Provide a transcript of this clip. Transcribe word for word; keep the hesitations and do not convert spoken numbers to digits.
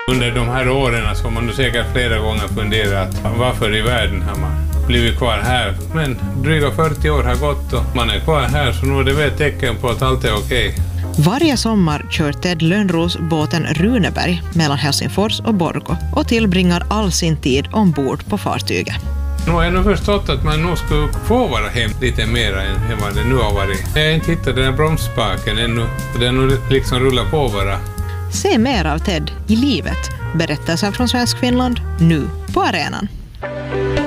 Under de här åren så har man säkert flera gånger funderat varför i världen har man blivit kvar här. Men dryga fyrtio år har gått och man är kvar här, så nu är det väl ett tecken på att allt är okej. Varje sommar kör Ted Lönnros båten Runeberg mellan Helsingfors och Borgå och tillbringar all sin tid ombord på fartyget. Nu har jag nog förstått att man nog skulle få vara hem lite mer än vad det nu har varit. Jag har inte hittat den här bromsspaken ännu, och den nu liksom rullar på bara. Se mer av Ted i livet. Berättelser från Svensk Finland nu på arenan.